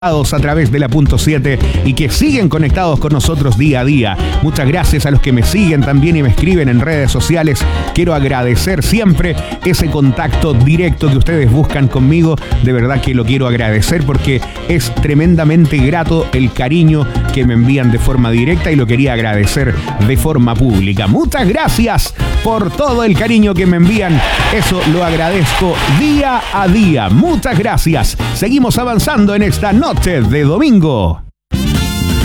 a través de la punto 7 y que siguen conectados con nosotros día a día. Muchas gracias a los que me siguen también y me escriben en redes sociales. Quiero agradecer siempre ese contacto directo que ustedes buscan conmigo. De verdad que lo quiero agradecer porque es tremendamente grato el cariño que me envían de forma directa y lo quería agradecer de forma pública. Muchas gracias por todo el cariño que me envían. Eso lo agradezco día a día. Muchas gracias. Seguimos avanzando en esta noche de domingo.